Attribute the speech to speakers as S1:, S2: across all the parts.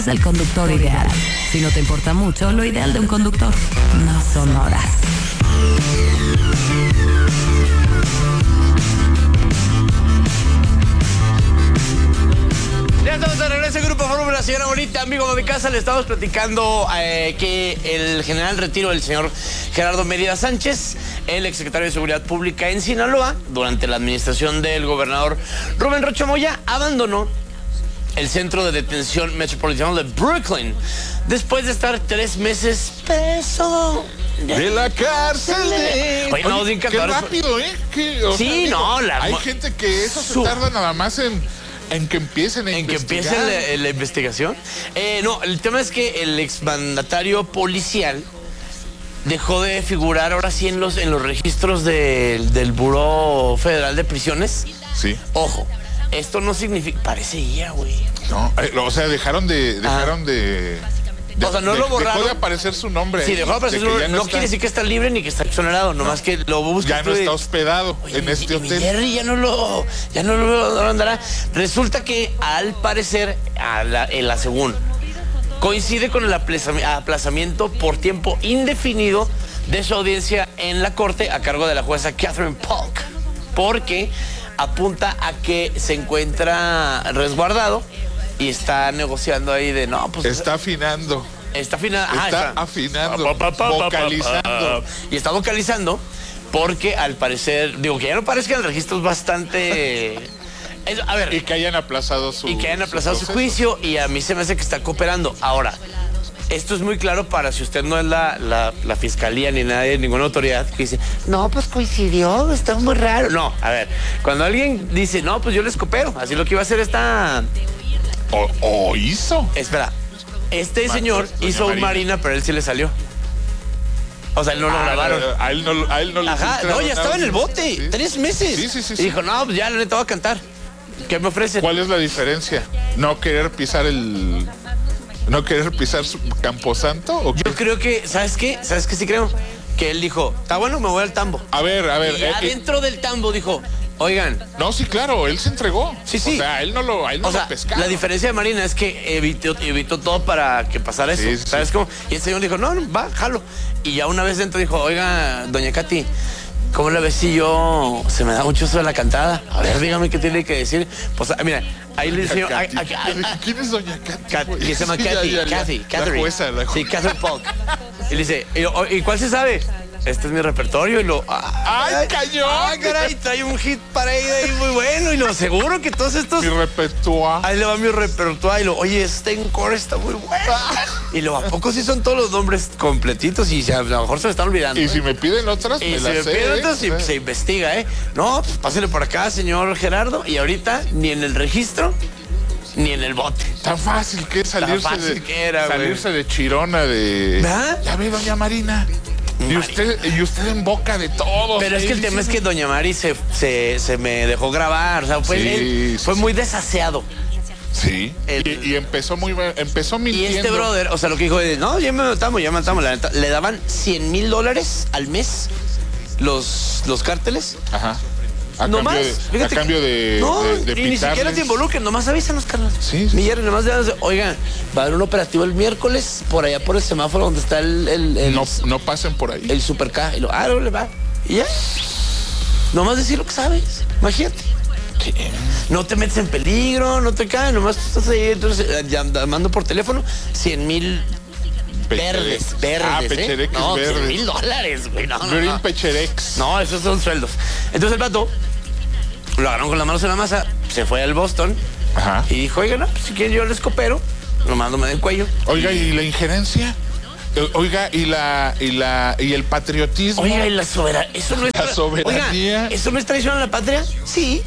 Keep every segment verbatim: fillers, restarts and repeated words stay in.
S1: es el conductor ideal. Si no te importa mucho, lo ideal de un conductor no son horas.
S2: Ya estamos de regreso en Grupo Fórmula, señora bonita, amigo de casa. Le estamos platicando eh, que el general retiro del señor Gerardo Mérida Sánchez, el exsecretario de Seguridad Pública en Sinaloa, durante la administración del gobernador Rubén Rocha Moya, abandonó el centro de detención metropolitano de Brooklyn después de estar tres meses preso
S3: de la cárcel de...
S2: Oye, no,
S3: Oye, qué rápido, ¿eh? ¿Qué, o
S2: sí,
S3: sea, digo,
S2: no. La...
S3: Hay gente que eso
S2: Su...
S3: se tarda nada más en... En que empiecen a
S2: En
S3: investigar.
S2: que empiece la, la investigación. Eh, no, el tema es que el exmandatario policial dejó de figurar ahora sí en los, en los registros de, del Buró Federal de Prisiones.
S3: Sí.
S2: Ojo, esto no significa... Parece I A, güey.
S3: No, eh, o sea, dejaron de... Dejaron ah. de... De,
S2: o sea, no
S3: de,
S2: lo borraron.
S3: Dejó de aparecer su nombre.
S2: Sí, dejó de aparecer
S3: de
S2: su nombre.
S3: No,
S2: no
S3: está...
S2: quiere decir que está libre ni que está exonerado, nomás no. que lo busca.
S3: Ya no
S2: de...
S3: está hospedado
S2: Oye,
S3: en este
S2: y,
S3: hotel.
S2: Y Jerry ya no lo, ya no lo, no lo andará. Resulta que al parecer, a la, en la segunda, coincide con el aplazamiento por tiempo indefinido de su audiencia en la corte a cargo de la jueza Catherine Polk, porque apunta a que se encuentra resguardado y está negociando ahí de no, pues.
S3: Está afinando.
S2: Está, afina...
S3: está,
S2: ah, está
S3: afinando,
S2: pa, pa, pa,
S3: vocalizando.
S2: Pa, pa, pa. Y está vocalizando porque al parecer, digo, que ya no parezca el registro es bastante... Es, a ver...
S3: Y que hayan aplazado su
S2: Y que hayan aplazado su, su juicio y a mí se me hace que está cooperando. Ahora, esto es muy claro para si usted no es la, la, la fiscalía ni nadie, ninguna autoridad que dice, no, pues coincidió, está muy raro. No, a ver, cuando alguien dice, no, pues yo les coopero, así lo que iba a hacer esta...
S3: O, o hizo.
S2: Espera. Este Marcos, señor hizo un Marina, pero él sí le salió. O sea, él no lo
S3: ah,
S2: grabaron.
S3: A él no, a él no le
S2: Ajá, no, ya estaba en el bote.
S3: Sí.
S2: Tres meses.
S3: Sí, sí, sí,
S2: y
S3: sí.
S2: dijo, no, pues ya, la neta voy a cantar. ¿Qué me ofrecen?
S3: ¿Cuál es la diferencia? ¿No querer pisar el... ¿No querer pisar su Camposanto? ¿O
S2: Yo creo que, ¿sabes qué? ¿Sabes qué sí creo? Que él dijo, está bueno, me voy al tambo.
S3: A ver, a ver.
S2: Y
S3: eh,
S2: adentro eh, del tambo dijo... Oigan.
S3: No, sí, claro, él se entregó.
S2: Sí, sí.
S3: O sea, él no lo, él no
S2: o sea,
S3: lo pescaba.
S2: La diferencia de Marina es que evitó, evitó todo para que pasara eso.
S3: Sí, sí,
S2: ¿Sabes
S3: sí.
S2: cómo? Y el señor dijo, no, no, va, jalo. Y ya una vez dentro dijo, oiga, doña Katy, ¿cómo la ves si yo se me da mucho eso de la cantada? A ver, dígame qué tiene que decir. Pues, mira, ahí le enseñó.
S3: ¿Quién es doña Katy?
S2: Kat, que se llama
S3: sí,
S2: Katy,
S3: ya, ya,
S2: Kathy,
S3: la
S2: Catherine.
S3: jueza, la jueza.
S2: Sí, Catherine Polk. Y le dice, ¿y, ¿y cuál se sabe? Este es mi repertorio y lo...
S3: ¡Ay, ay cañón!
S2: ¡Ay, caray! Trae un hit parade ahí muy bueno y lo seguro que todos estos...
S3: Mi repertoire.
S2: Ahí le va mi repertoire y lo... Oye, este encore está muy bueno. Y lo, ¿a poco sí son todos los nombres completitos? Y a lo mejor se me están olvidando.
S3: Y
S2: ¿eh?
S3: si me piden otras,
S2: y
S3: me
S2: si
S3: las
S2: me
S3: sé,
S2: piden otras,
S3: ¿eh?
S2: se, se investiga, ¿eh? No, pues pásale por acá, señor Gerardo. Y ahorita, ni en el registro, ni en el bote.
S3: Tan fácil que es salirse,
S2: Tan fácil
S3: de,
S2: que era,
S3: salirse de chirona de...
S2: ¿verdad?
S3: Ya ve, doña Marina. Y usted, y usted en boca de todo.
S2: Pero es que el tema es que doña Mari se, se, se me dejó grabar. O sea, fue,
S3: sí,
S2: él,
S3: sí,
S2: fue
S3: sí.
S2: muy desaseado.
S3: Sí.
S2: El,
S3: y, y empezó muy empezó mintiendo.
S2: Y este brother, o sea, lo que dijo es, no, ya me matamos, ya matamos. La neta, le daban cien mil dólares al mes los, los cárteles.
S3: Ajá. A
S2: no
S3: cambio,
S2: más,
S3: de, a cambio de,
S2: no,
S3: de, de
S2: y ni siquiera te involucren, nomás avísanos, carnal.
S3: Sí, sí.
S2: Millar, nomás de, oigan, va a haber un operativo el miércoles por allá por el semáforo donde está el... el, el
S3: no, no pasen por ahí.
S2: El Super K. Y lo, ah, no le va. Y ya. Nomás decir lo que sabes. Imagínate. ¿Qué? No te metes en peligro, no te caes, nomás estás ahí, entonces, llamando por teléfono, cien mil... Verdes, verdes,
S3: ah,
S2: ¿eh?
S3: pechereques
S2: No,
S3: verdes.
S2: cien mil dólares, güey. No, no,
S3: Green
S2: no.
S3: pecherex.
S2: No, esos son sueldos. Entonces el vato lo agarraron con las manos en la masa, se fue al Boston.
S3: Ajá.
S2: Y dijo, oigan, no, pues, si quieren yo les coopero, nomás no me den cuello.
S3: Oiga, ¿y la injerencia? Oiga, ¿y la y la y el patriotismo?
S2: Oiga, y la soberanía. Eso no es
S3: la soberanía.
S2: Oiga, ¿eso no es traición a la patria? Sí.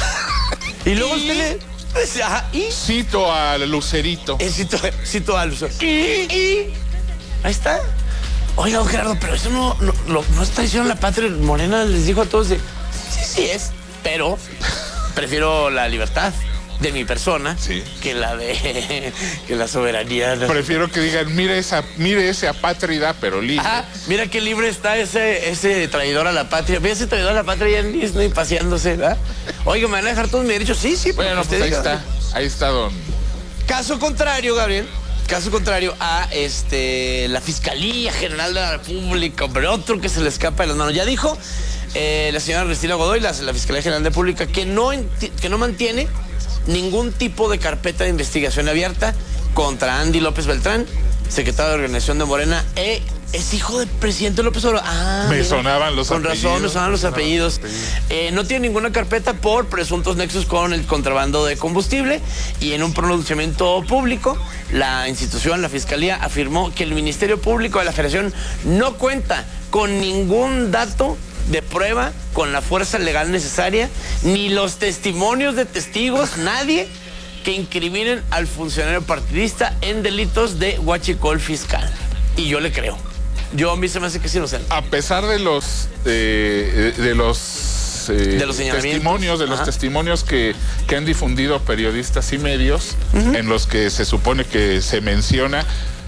S2: Y luego
S3: ¿Y?
S2: usted le... Pues, ajá, y...
S3: Cito a Lucerito.
S2: Eh, cito, cito a Lucerito. Y, y... Ahí está. Oiga, don Gerardo, pero eso no, no, no, no es traición a la patria. Morena les dijo a todos de... Sí, sí es, pero prefiero la libertad de mi persona,
S3: sí,
S2: que la de que la soberanía.
S3: Prefiero que digan, mire esa, mire ese apátrida, pero libre.
S2: Ajá, mira qué libre está ese, ese traidor a la patria. Ve ese traidor a la patria ya en Disney paseándose, ¿verdad? Oiga, ¿me van a dejar todos mis derechos? Sí, sí,
S3: bueno, pues ahí
S2: diga.
S3: está, ahí está don.
S2: Caso contrario, Gabriel, caso contrario a este la Fiscalía General de la República, pero otro que se le escapa de las manos. Ya dijo eh, la señora Ernestina Godoy, la, la Fiscalía General de la República, que no, que no mantiene ningún tipo de carpeta de investigación abierta contra Andy López Beltrán, secretario de Organización de Morena, e es hijo del presidente López Obrador. Ah,
S3: me sonaban los
S2: con
S3: apellidos.
S2: Con razón, me sonaban los apellidos. Eh, no tiene ninguna carpeta por presuntos nexos con el contrabando de combustible, y en un pronunciamiento público, la institución, la Fiscalía, afirmó que el Ministerio Público de la Federación no cuenta con ningún dato de prueba con la fuerza legal necesaria, ni los testimonios de testigos, nadie que incriminen al funcionario partidista en delitos de huachicol fiscal. Y yo le creo. Yo a mí se me hace que sí, no sé.
S3: A pesar de los eh, de los, eh,
S2: de los
S3: testimonios, de los
S2: Ajá.
S3: testimonios que, que han difundido periodistas y medios, uh-huh. en los que se supone que se menciona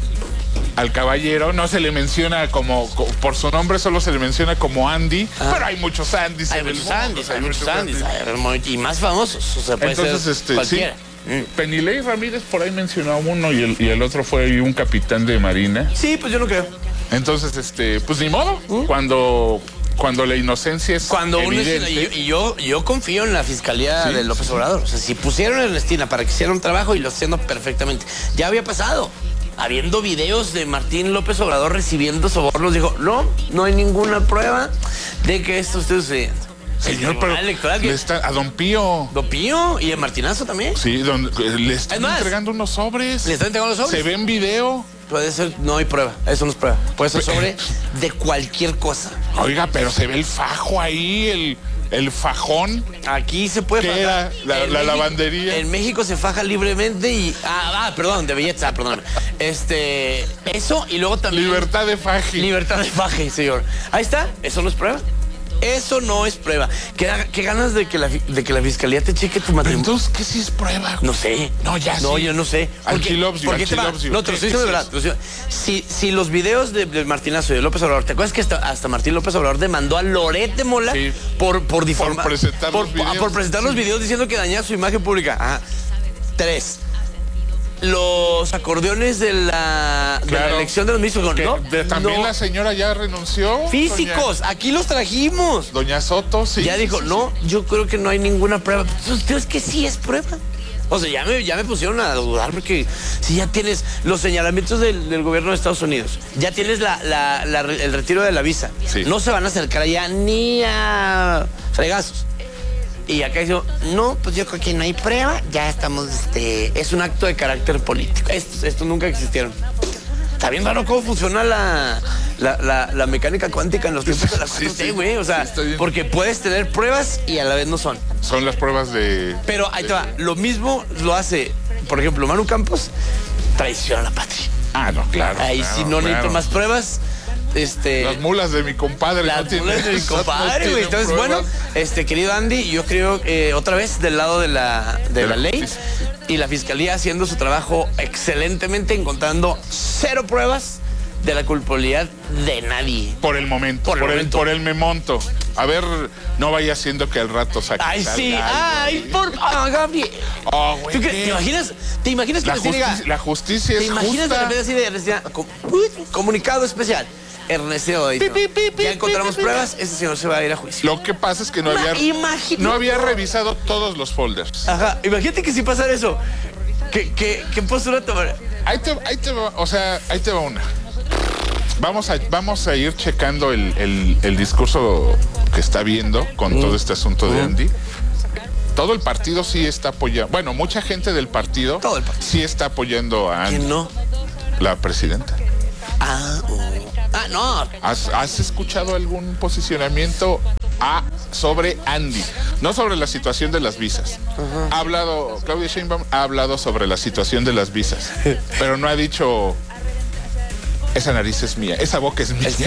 S3: al caballero, no se le menciona como, por su nombre, solo se le menciona como Andy, ah. pero hay muchos Andys.
S2: Hay muchos Andys, hay muchos Andys, y más famosos, o sea, puede
S3: Entonces,
S2: ser
S3: este,
S2: cualquiera.
S3: Sí. Penilei Ramírez por ahí mencionó a uno y el, y el otro fue un capitán de Marina.
S2: Sí, pues yo no creo.
S3: Entonces, este, pues ni modo, ¿Mm? cuando, cuando la inocencia es
S2: cuando
S3: evidente.
S2: Uno es, y yo, yo, yo confío en la Fiscalía sí, de López Obrador. O sea, si pusieron a Ernestina para que hiciera un trabajo y lo haciendo perfectamente, ya había pasado. Habiendo videos de Martín López Obrador recibiendo sobornos, dijo, no, no hay ninguna prueba de que esto esté sucediendo.
S3: Señor, pero electoral, le está, a Don Pío.
S2: Don Pío y a Martinazo también.
S3: Sí, don, le están
S2: más,
S3: entregando unos sobres.
S2: Le están entregando los sobres.
S3: Se ve en video.
S2: Puede ser, no hay prueba, eso no es prueba. Puede ser sobre de cualquier cosa.
S3: Oiga, pero se ve el fajo ahí, el, el fajón.
S2: Aquí se puede
S3: ¿Qué era? La, la
S2: México,
S3: lavandería.
S2: En México se faja libremente y... Ah, ah perdón, de belleza, perdón. Este, eso y luego también...
S3: Libertad de faje.
S2: Libertad de faje, señor. Ahí está, eso no es prueba. Eso no es prueba. ¿Qué, qué ganas de que, la, de que la Fiscalía te cheque tu matrimonio?
S3: Entonces, ¿qué sí es prueba?
S2: No sé.
S3: No, ya
S2: No,
S3: sí.
S2: yo no sé.
S3: Porque, loves you,
S2: porque te va, no, te lo estoy diciendo de verdad. Si, si los videos de, de Martinazo y de López Obrador, ¿te acuerdas que hasta, hasta Martín López Obrador demandó a Loret de Mola sí. por, por difamar?
S3: Por presentar
S2: por,
S3: los videos.
S2: Por presentar sí. los videos diciendo que dañaba su imagen pública. Ajá. Tres. Los acordeones de la, claro, de la elección de los ministros, ¿no?
S3: De, también
S2: no.
S3: La señora ya renunció.
S2: Físicos, doña, aquí los trajimos.
S3: Doña Soto, sí.
S2: Ya dijo,
S3: sí,
S2: no,
S3: sí.
S2: yo creo que no hay ninguna prueba. Entonces, que sí es prueba. O sea, ya me, ya me pusieron a dudar porque si ya tienes los señalamientos del, del gobierno de Estados Unidos, ya tienes la, la, la, el retiro de la visa, sí. no se van a acercar allá ni a fregazos. Y acá dijo, no, pues yo creo que no hay prueba, ya estamos, este, es un acto de carácter político. Estos, estos nunca existieron. Está bien raro cómo funciona la, la, la, la mecánica cuántica en los tiempos de la cuatro T, güey. Sí, sí. O sea, sí, porque puedes tener pruebas y a la vez no son.
S3: Son las pruebas de...
S2: Pero ahí
S3: de,
S2: te va, lo mismo lo hace, por ejemplo, Manu Campos, traiciona a la patria.
S3: Ah, no, claro.
S2: Ahí
S3: claro,
S2: sí no
S3: claro.
S2: necesito más pruebas. Este,
S3: las mulas de mi compadre.
S2: Las
S3: no
S2: mulas
S3: tiene,
S2: de mi compadre, güey. No Entonces, pruebas. Bueno, este querido Andy, yo creo eh, otra vez del lado de la, de de la, la ley justicia. Y la Fiscalía haciendo su trabajo excelentemente, encontrando cero pruebas de la culpabilidad de nadie.
S3: Por el momento.
S2: Por el,
S3: por
S2: momento.
S3: el, por el memonto. A ver, no vaya siendo que al rato saque.
S2: Ay, sí.
S3: Algo,
S2: Ay, por. Ah, Gabriel.
S3: Oh, güey.
S2: ¿Te imaginas? ¿Te imaginas que
S3: la, justi
S2: diga,
S3: la justicia
S2: ¿te
S3: es
S2: imaginas
S3: justa?
S2: de repente así de Ernestina? Comunicado especial. Ernesto dijo, ya encontramos pruebas, ese señor se va a ir a juicio.
S3: Lo que pasa es que no había, no había revisado todos los folders.
S2: Ajá, imagínate que si pasara eso. ¿Qué, qué, qué postura tomar?
S3: Ahí te, ahí te va, o sea, ahí te va una. Vamos a, vamos a ir checando el, el, el discurso que está viendo con mm. todo este asunto de Andy. Todo el partido sí está apoyando. Bueno, mucha gente del partido,
S2: todo el partido.
S3: sí está apoyando a Andy.
S2: ¿Quién no?
S3: La presidenta.
S2: Ah, oh. ah no.
S3: ¿Has, ¿Has escuchado algún posicionamiento a, sobre Andy? No sobre la situación de las visas. Uh-huh. Ha hablado, Claudia Sheinbaum ha hablado sobre la situación de las visas, pero no ha dicho, esa nariz es mía, esa boca es mía.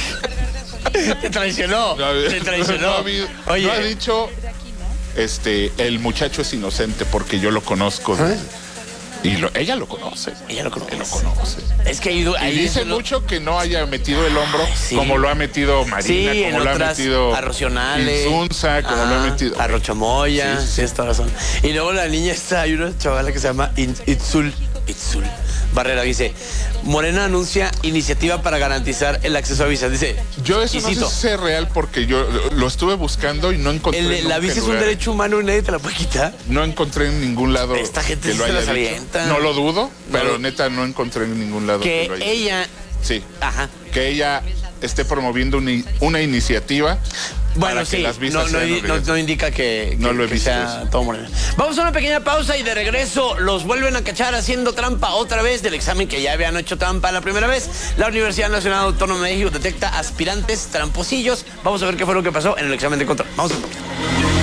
S2: Te traicionó. No, te traicionó.
S3: No, no, Oye. no ha dicho, este, el muchacho es inocente porque yo lo conozco. ¿Eh? Y lo, ella lo conoce.
S2: Ella lo conoce.
S3: Lo conoce.
S2: Es que ahí, ahí
S3: y dice
S2: lo...
S3: mucho que no haya metido el hombro, Ay, sí. como lo ha metido Marina,
S2: sí,
S3: como lo ha metido
S2: Arrocionales,
S3: Insunza, como
S2: ajá,
S3: lo ha metido
S2: Arrochamoya, sí, sí. sí, esta razón. Y luego la niña está, hay una chavala que se llama Itzul, Itzul Barrera dice, Morena anuncia iniciativa para garantizar el acceso a visas. Dice,
S3: yo eso
S2: y
S3: no sé
S2: cito,
S3: si sea real porque yo lo estuve buscando y no encontré.
S2: el- la
S3: nunca
S2: visa es un
S3: lugar.
S2: derecho humano y nadie te la puede quitar.
S3: No encontré en ningún lado.
S2: Esta gente
S3: que
S2: sí
S3: lo
S2: se
S3: haya
S2: las
S3: dicho.
S2: avienta.
S3: No lo dudo, pero
S2: lo-
S3: neta no encontré en ningún lado
S2: Que
S3: lo haya
S2: ella,
S3: dicho. Sí,
S2: ajá,
S3: que ella esté promoviendo una, una iniciativa
S2: bueno,
S3: para
S2: sí,
S3: que las visas
S2: no, no,
S3: sean
S2: no,
S3: obligatorias.
S2: no indica que, que-
S3: No lo he
S2: que
S3: visto
S2: sea
S3: eso.
S2: todo moreno. Vamos a una pequeña pausa y de regreso los vuelven a cachar haciendo trampa otra vez del examen que ya habían hecho trampa la primera vez. La Universidad Nacional Autónoma de México detecta aspirantes tramposillos. Vamos a ver qué fue lo que pasó en el examen de control. Vamos a ver.